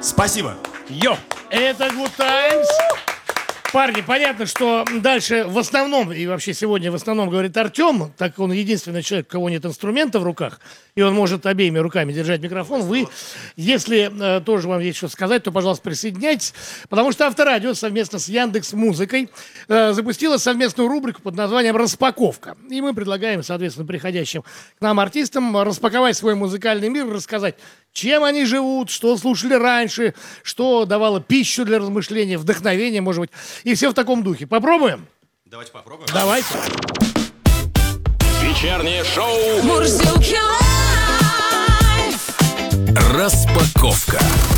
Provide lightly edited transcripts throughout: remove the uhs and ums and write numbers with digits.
Спасибо. Йо! Это Good Times. Парни, понятно, что дальше в основном, и вообще сегодня в основном говорит Артем, так как он единственный человек, у кого нет инструмента в руках, и он может обеими руками держать микрофон. Вы, если тоже вам есть что сказать, то, пожалуйста, присоединяйтесь, потому что Авторадио совместно с Яндекс.Музыкой запустила совместную рубрику под названием «Распаковка». И мы предлагаем, соответственно, приходящим к нам артистам распаковать свой музыкальный мир, рассказать, чем они живут, что слушали раньше, что давало пищу для размышления, вдохновение, может быть, и все в таком духе. Попробуем? Давайте попробуем. Давайте. Вечернее шоу Мурзилки лайф. Распаковка.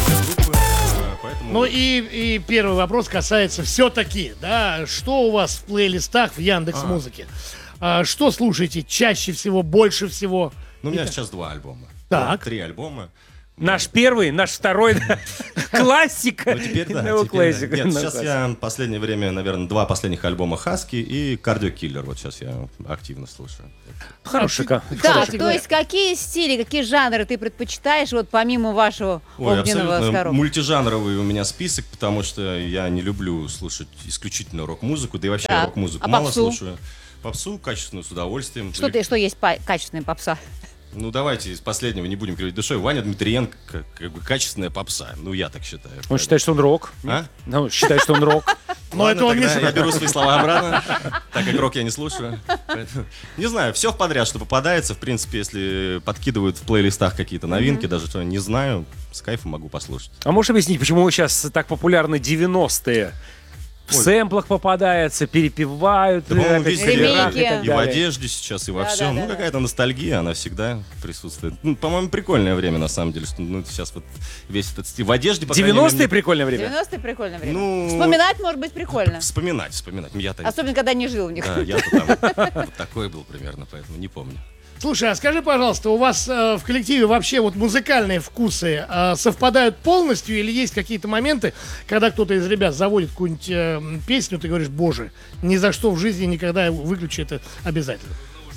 Поэтому... Ну и первый вопрос касается все-таки, да, что у вас в плейлистах в Яндекс.Музыке? Что слушаете чаще всего, больше всего? Ну, у меня сейчас 2 альбома. Так. 3 альбома. Наш первый, наш второй, да. Классика. Ну, теперь да. Ну, теперь, классика. Нет, Ну, сейчас классика. я в последнее время, наверное, 2 последних альбома Хаски и Кардио Киллер. Вот сейчас я активно слушаю. Хороший. Так, Кстати то говоря. есть какие стили, какие жанры ты предпочитаешь, вот помимо вашего Ой, огненного абсолютно скоробка? мультижанровый у меня список, потому что я не люблю слушать исключительно рок-музыку, да и вообще Так. рок-музыку А мало попсу? слушаю. Попсу качественную с удовольствием. Что есть качественная попса? Ну, давайте из последнего не будем кривить душой. Ваня Дмитриенко, как бы качественная попса. Ну, я так считаю. Он считает, что он рок. А? Ну, считает, что он рок. Но Ладно, это он не тогда я знает. беру свои слова обратно, так как рок я не слушаю. Поэтому, не знаю, все в подряд, что попадается. В принципе, если подкидывают в плейлистах какие-то новинки, даже что не знаю, с кайфом могу послушать. А можешь объяснить, почему сейчас так популярны 90-е? В Ой. сэмплах попадается, перепевают. Да, по-моему, как везде. Ремейки. И в одежде сейчас, и во всем. Ну, какая-то ностальгия, она всегда присутствует. Ну, по-моему, прикольное время, на самом деле, что ну, сейчас вот весь этот стиль. В одежде, по крайней мере, 90-е прикольное время. 90-е прикольное время. Ну, Вспоминать может быть прикольно. Вспоминать. Я-то... Особенно, когда не жил в них. Да, я-то там вот такой был примерно, поэтому не помню. Слушай, а скажи, пожалуйста, у вас в коллективе вообще вот музыкальные вкусы совпадают полностью или есть какие-то моменты, когда кто-то из ребят заводит какую-нибудь песню, ты говоришь, боже, ни за что в жизни никогда выключи это обязательно.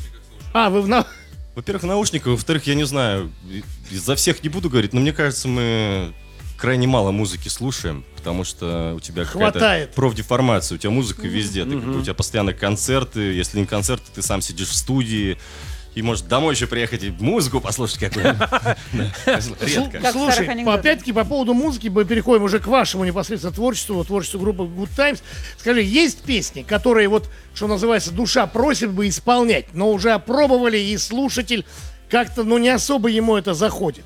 Вы в Во-первых, в наушниках, во-вторых, я не знаю, за всех не буду говорить, но мне кажется, мы крайне мало музыки слушаем, потому что у тебя какая-то Хватает. профдеформация, у тебя музыка везде, ты, у тебя постоянно концерты, если не концерты, ты сам сидишь в студии, и может домой еще приехать и музыку послушать какую-нибудь. Редко. Как в Слушай, старых анекдотах. опять-таки по поводу музыки мы переходим уже к вашему непосредственно творчеству группы Good Times. Скажи, есть песни, которые вот, что называется, душа просит бы исполнять, но уже опробовали, и слушатель как-то, ну, не особо ему это заходит?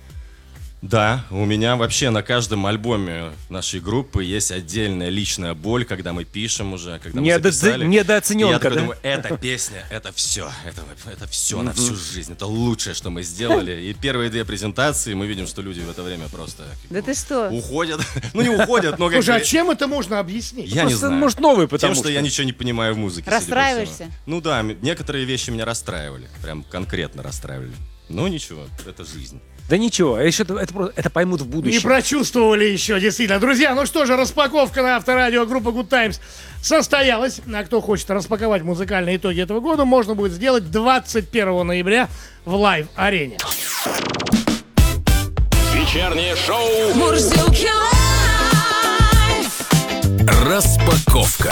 Да, у меня вообще на каждом альбоме нашей группы есть отдельная личная боль, когда мы пишем уже, когда мы записали. Недооцененка, И я такой да? думаю, эта песня, это все на всю жизнь, это лучшее, что мы сделали. И первые 2 презентации мы видим, что люди в это время просто Да ты что? уходят. Ну не уходят, но как Слушай, а бы... чем это можно объяснить? Я не Просто, знаю. может, новый, Тем, потому что я ничего не понимаю в музыке. судя по всему. Расстраиваешься? Ну да, некоторые вещи меня расстраивали. Прям конкретно расстраивали. Ну ничего, это жизнь. Да ничего, это поймут в Не будущем. прочувствовали еще, действительно. Друзья, ну что же, распаковка на Авторадио группы Good Times состоялась. А кто хочет распаковать музыкальные итоги этого года, можно будет сделать 21 ноября в Лайв-арене. Вечернее шоу Мурзилки лайф. Распаковка.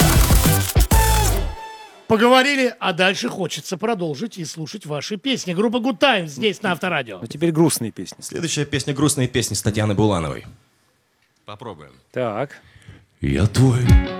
Поговорили, а дальше хочется продолжить и слушать ваши песни. Группа Good Times здесь на Авторадио. Ну теперь грустные песни. Следующая песня «Грустные песни» с Татьяной Булановой. Попробуем. Так. Я твой